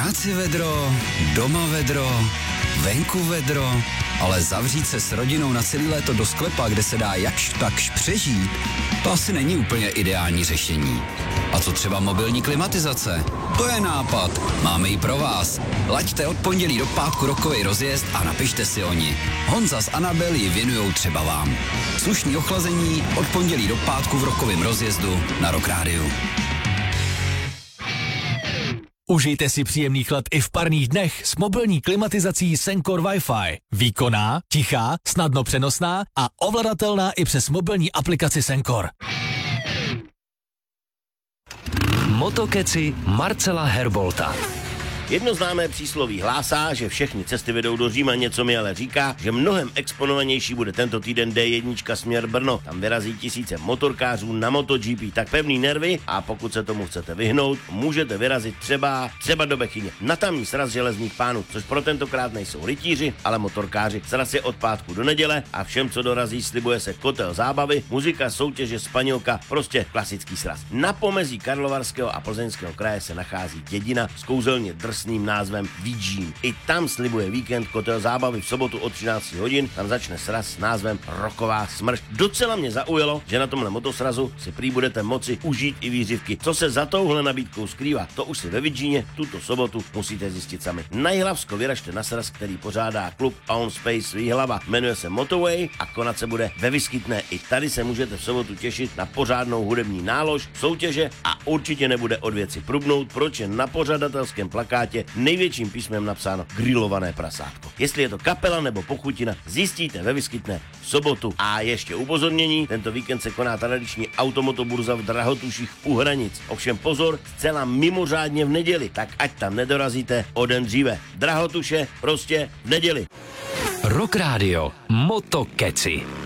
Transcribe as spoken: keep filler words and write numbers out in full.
práci vedro, doma vedro, venku vedro, ale zavřít se s rodinou na celý léto do sklepa, kde se dá jakž takž přežít, to asi není úplně ideální řešení. A co třeba mobilní klimatizace? To je nápad. Máme ji pro vás. Laďte od pondělí do pátku rokový rozjezd a napište si o ní. Honza s Anabel ji věnujou třeba vám. Slušný ochlazení od pondělí do pátku v rokovém rozjezdu na Rock Rádiu. Užijte si příjemný chlad i v parních dnech s mobilní klimatizací Sencor Wi-Fi. Výkonná, tichá, snadno přenosná a ovladatelná i přes mobilní aplikaci Sencor. Motokeci Marcela Herbolta. Jedno známé přísloví hlásá, že všechny cesty vedou do Říma, něco mi ale říká, že mnohem exponovanější bude tento týden dé jedna směr Brno. Tam vyrazí tisíce motorkářů na MotoGP, tak pevný nervy a pokud se tomu chcete vyhnout, můžete vyrazit třeba třeba do Bechyně. Na tamní sraz železných pánů, což pro tentokrát nejsou rytíři, ale motorkáři. Sraz je od pátku do neděle a všem, co dorazí, slibuje se kotel zábavy, muzika, soutěže, Španělka, prostě klasický sraz. Na pomezí Karlovarského a Plzeňského kraje se nachází dědina s kouzelně drsným názvem Vidžín. I tam slibuje víkend kotel zábavy v sobotu od třinácti hodin, tam začne sraz s názvem Roková smršť. Docela mě zaujalo, že na tomhle motosrazu si prý budete moci užít i výřivky. Co se za touhle nabídkou skrývá, to už si ve Vidžíně tuto sobotu musíte zjistit sami. Na Jihlavsko vyražte na sraz, který pořádá klub On Space Jihlava. Jmenuje se Motorway a konat se bude ve Vyskytné. I tady se můžete v sobotu těšit na pořádnou hudební nálož, soutěže a určitě nebude od věci prubnout, proč je na pořadatelském plakátě největším písmem napsáno Grilované prasátko. Jestli je to kapela nebo pochutina, zjistíte ve Vyskytné v sobotu. A ještě upozornění, tento víkend se koná tradiční automotoburza v Drahotuších u Hranic. Ovšem pozor, zcela mimořádně v neděli, tak ať tam nedorazíte o den dříve. Drahotuše prostě v neděli. Rock Radio Motokeci.